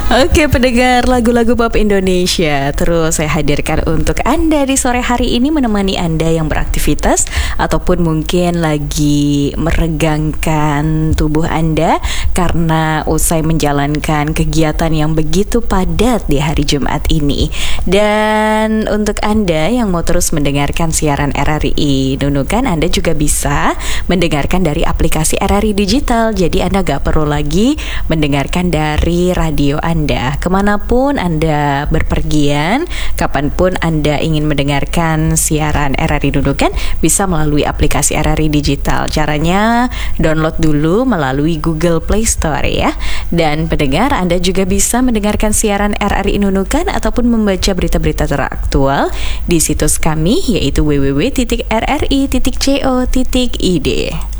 Oke, pendengar lagu-lagu pop Indonesia, terus saya hadirkan untuk Anda di sore hari ini, menemani Anda yang beraktivitas ataupun mungkin lagi meregangkan tubuh Anda karena usai menjalankan kegiatan yang begitu padat di hari Jumat ini. Dan untuk Anda yang mau terus mendengarkan siaran RRI Nunukan, Anda juga bisa mendengarkan dari aplikasi RRI Digital. Jadi Anda gak perlu lagi mendengarkan dari radio Anda. Kemanapun Anda berpergian, kapanpun Anda ingin mendengarkan siaran RRI Nunukan, bisa melalui aplikasi RRI Digital. Caranya download dulu melalui Google Play Store ya. Dan pendengar, Anda juga bisa mendengarkan siaran RRI Nunukan ataupun membaca berita-berita teraktual di situs kami, yaitu www.rri.co.id.